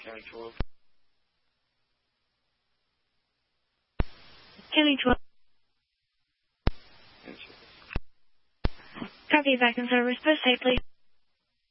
County 12. County 12. Copy, back in service. Post 8, please.